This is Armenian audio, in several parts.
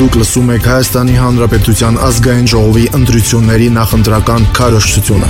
Դուք լսում եք Հայաստանի Հանրապետության ազգային ժողովի ընտրությունների նախընտրական քարոզչությունը։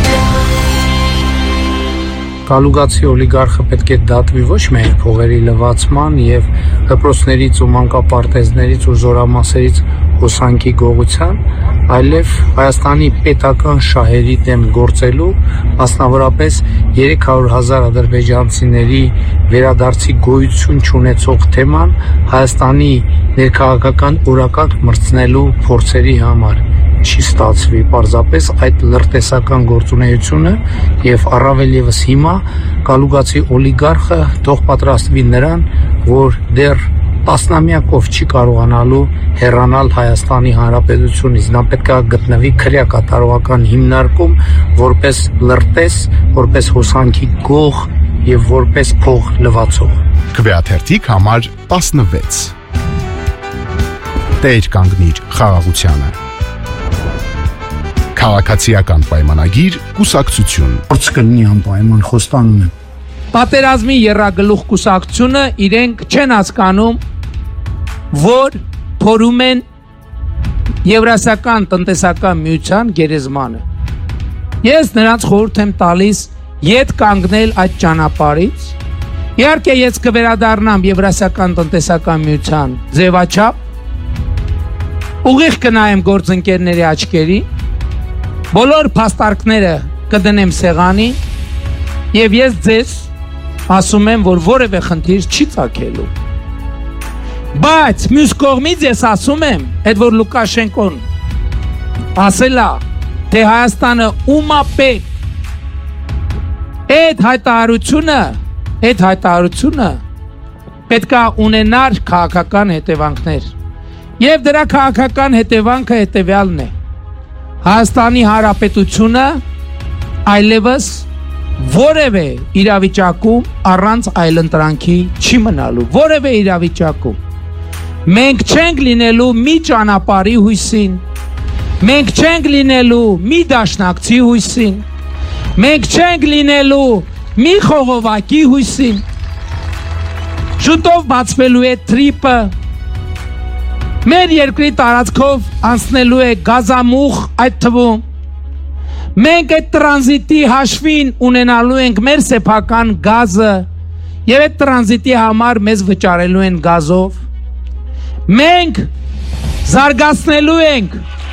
Կալուգացի օլիգարխը պետք է դատվի ոչ միայն փողերի լվացման եւ դպրոցներից ու մանկապարտեզներից ու զորամասերից հոսանքի գողության, այլև Հայաստանի պետական շահերի դեմ գործելու, մասնավորապես 300,000 ադրբեջանցիների վերադարձի գոյություն չունեցող թեման Հայաստանի ներքաղաքական օրակարգ մրցնելու փորձերի համար չի ստացվի պարզապես այդ լրտեսական գործունեությունը եւ առավել եւս հիմա կալուգացի օլիգարխը թող պատրաստվի նրան, որ դեռ տասնամյակով չի կարողանալու հեռանալ Հայաստանի Հանրապետությունից։ Նա պետք է գտնվի քրեակատարողական հիմնարկում որպես լրտես, որպես հոսանքի գող եւ որպես փող լվացող։ Քվեաթերթիկ համար 16 Տեր կանգնիր խաղաղությանը Քաղաքացիական պայմանագիր կուսակցություն Փորձ կլինի անպայման խոստանում եմ Պատերազմի եռագլուխ կուսակցությունը իրենք չեն հասկանում որ փորում են Եվրասիական տնտեսական միության գերեզմանը Ես նրանց խորհուրդ եմ տալիս ետ կանգնել այդ ճանապարհից Իհարկե ես կվերադառնամ Եվրասիական տնտեսական միության ձևաչափ ուղիղ կնայեմ գործընկերների աչքերի Բոլոր փաստարկները կդնեմ սեղանի եւ ես ձեզ ասում եմ, որ որևէ խնդիր չի ցակելու։ Բայց մյուս կողմից ես ասում եմ, այդ որ Լուկաշենկոն ասելա, թե Հայաստանը ումա պետք այդ հայտարարությունը պետք է ունենար քաղաքական հետևանքներ։ Եվ դրա քաղաքական հետևանքը հետևյալն է։ Հայաստանի Հանրապետությունը այլևս որևէ իրավիճակում առանց այլընտրանքի չի մնալու, որևէ իրավիճակում։ Մենք չենք լինելու մի ճանապարհի հույսին, մենք չենք լինելու մի դաշնակցի հույսին, մենք չենք լինելու մի խողովակի հույսին։ Շուտով բացվելու է թրիպը Մեր երկրի տարածքով անցնելու է գազամուղ այդ թվում Մենք այդ տրանզիտի հաշվին ունենալու ենք մեր սեփական գազը եւ այդ տրանզիտի համար մեզ վճարելու են գազով Մենք զարգացնելու ենք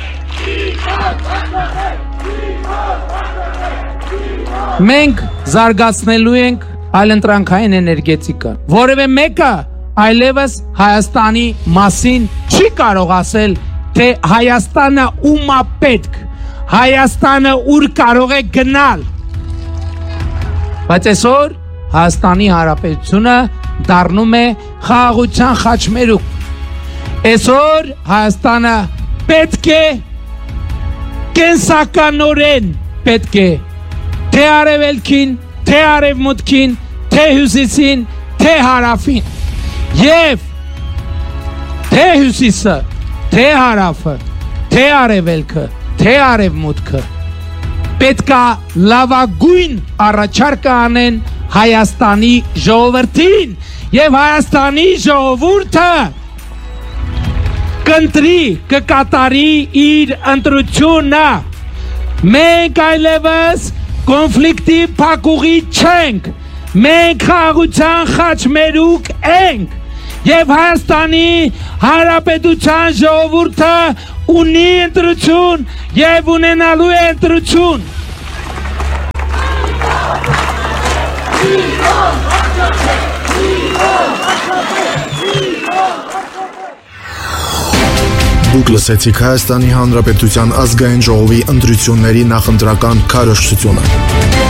Մենք զարգացնելու ենք այլընտրանքային էներգետիկա Որևէ մեկը այլևս Հայաստանի մասին չի կարող ասել, թե Հայաստանը ումա պետք, Հայաստանը ուր կարող է գնալ։ Բայց այսօր Հայաստանի Հանրապետությունը դառնում է խաղաղության խաչմերուկ։ Այսօր Հայաստանը պետք է կենսականորեն պետք է թե արևելքին, թե արևմուտքին, թե հյուսիսին, թե հարավին Եվ թե հյուսիսը, թե հարավը, թե արևելքը, թե արևմուտքը պետքա լավագույն առաջարկը անեն Հայաստանի ժողովրդին եւ Հայաստանի ժողովուրդը կընտրի, կկատարի իր ընտրությունը Մենք այլևս կոնֆլիկտի փակուղի չենք Մենք խաղաղության խաչմերուկ ենք Եվ Հայաստանի Հանրապետության ժողովուրդը ունի ընտրություն եւ ունենալու է ընտրություն Դուք լսեցիք Հայաստանի Հանրապետության ազգային ժողովի ընտրությունների նախընտրական քարոզչությունը